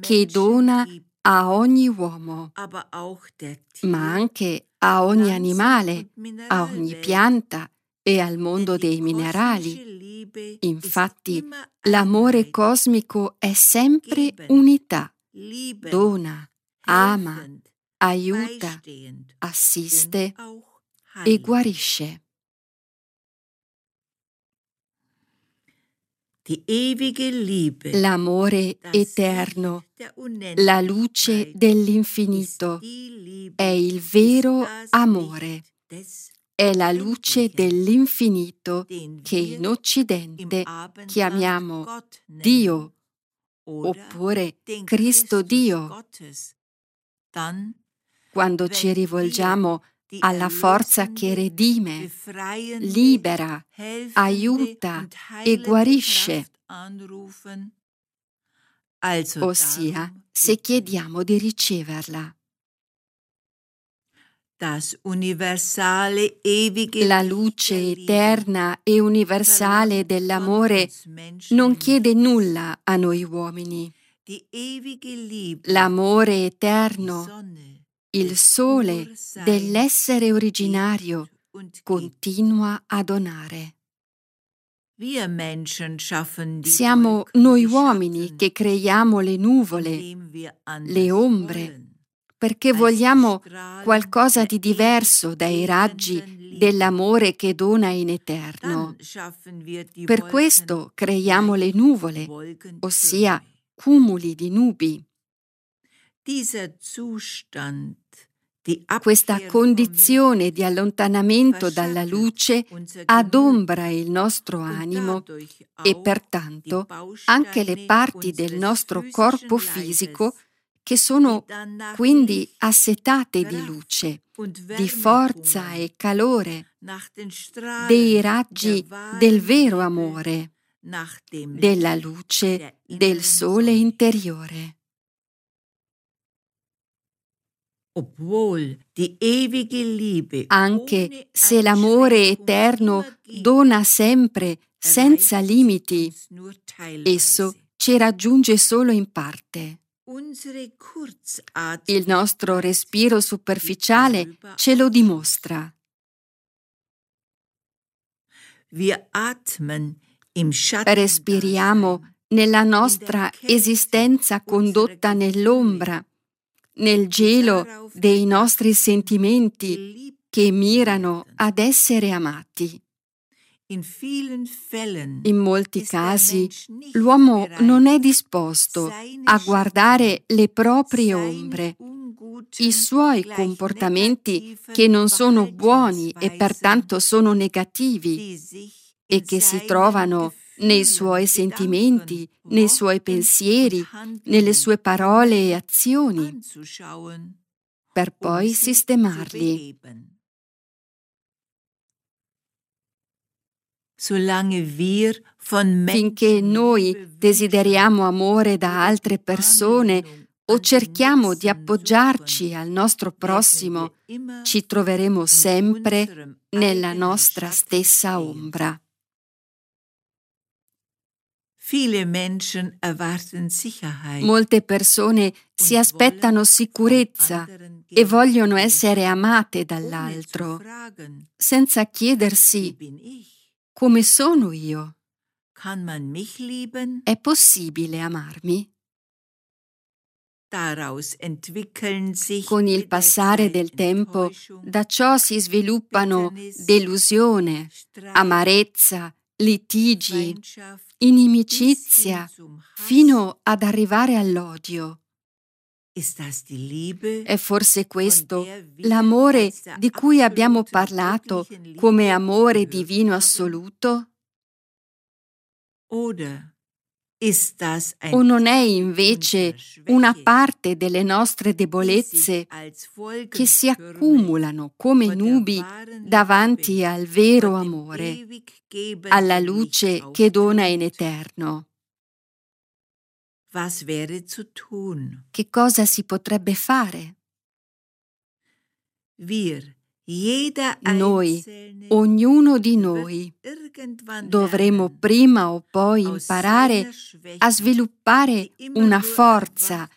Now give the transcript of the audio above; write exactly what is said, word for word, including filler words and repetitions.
che dona a ogni uomo, ma anche a ogni animale, a ogni pianta e al mondo dei minerali. Infatti, l'amore cosmico è sempre unità, dona, ama, aiuta, assiste e guarisce. L'amore eterno, la luce dell'infinito, è il vero amore. È la luce dell'infinito che in Occidente chiamiamo Dio oppure Cristo Dio. Quando ci rivolgiamo alla forza che redime, libera, aiuta e guarisce, ossia se chiediamo di riceverla. La luce eterna e universale dell'amore non chiede nulla a noi uomini. L'amore eterno, il sole dell'essere originario, continua a donare. Siamo noi uomini che creiamo le nuvole, le ombre, perché vogliamo qualcosa di diverso dai raggi dell'amore che dona in eterno. Per questo creiamo le nuvole, ossia cumuli di nubi. Questa condizione di allontanamento dalla luce adombra il nostro animo e pertanto anche le parti del nostro corpo fisico che sono quindi assetate di luce, di forza e calore, dei raggi del vero amore, della luce del sole interiore. Anche se l'amore eterno dona sempre senza limiti, esso ci raggiunge solo in parte. Il nostro respiro superficiale ce lo dimostra. Respiriamo nella nostra esistenza condotta nell'ombra, nel gelo dei nostri sentimenti che mirano ad essere amati. In molti casi l'uomo non è disposto a guardare le proprie ombre, i suoi comportamenti che non sono buoni e pertanto sono negativi e che si trovano nei suoi sentimenti, nei suoi pensieri, nelle sue parole e azioni, per poi sistemarli. Finché noi desideriamo amore da altre persone o cerchiamo di appoggiarci al nostro prossimo, ci troveremo sempre nella nostra stessa ombra. Molte persone si aspettano sicurezza e vogliono essere amate dall'altro, senza chiedersi: come sono io? È possibile amarmi? Con il passare del tempo, da ciò si sviluppano delusione, amarezza, litigi, inimicizia, fino ad arrivare all'odio. È forse questo l'amore di cui abbiamo parlato come amore divino assoluto? O non è invece una parte delle nostre debolezze che si accumulano come nubi davanti al vero amore, alla luce che dona in eterno? Che cosa si potrebbe fare? Noi, ognuno di noi, dovremo prima o poi imparare a sviluppare una forza